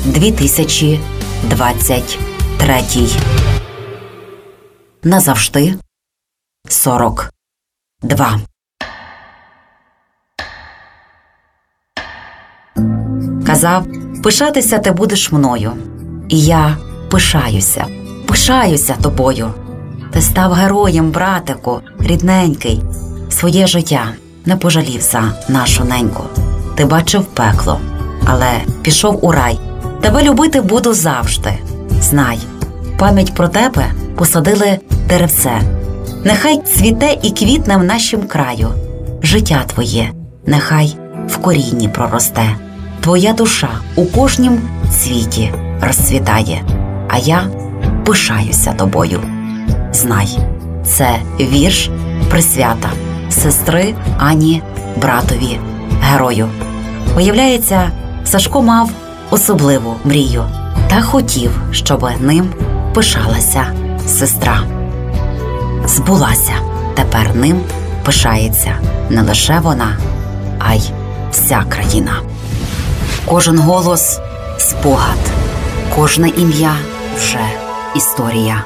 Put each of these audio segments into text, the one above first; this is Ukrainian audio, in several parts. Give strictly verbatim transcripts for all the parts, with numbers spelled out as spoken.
дві тисячі двадцять третій. Назавжди сорок два. Казав, пишатися ти будеш мною. І я пишаюся, пишаюся тобою. Ти став героєм, братику, рідненький. Своє життя не пожалів за нашу неньку. Ти бачив пекло, але пішов у рай. Тебе любити буду завжди. Знай, пам'ять про тебе посадили деревце. Нехай цвіте і квітне в нашім краю. Життя твоє нехай в корінні проросте. Твоя душа у кожнім цвіті розцвітає, а я пишаюся тобою. Знай, це вірш присвята сестри Ані братові герою. Виявляється, Сашко мав особливу мрію та хотів, щоб ним пишалася сестра. Збулася, тепер ним пишається не лише вона, а й вся країна. Кожен голос – спогад, кожне ім'я – вже історія.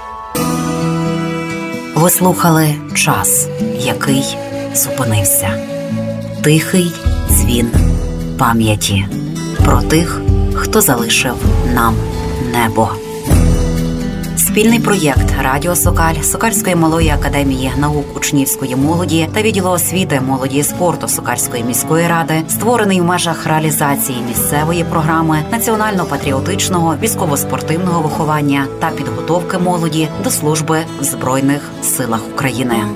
Ви слухали час, який зупинився. Тихий дзвін пам'яті про тих, хто залишив нам небо. Спільний проєкт «Радіо Сокаль», Сокальської малої академії наук учнівської молоді та відділу освіти, молоді і спорту Сокальської міської ради, створений в межах реалізації місцевої програми національно-патріотичного військово-спортивного виховання та підготовки молоді до служби в Збройних силах України.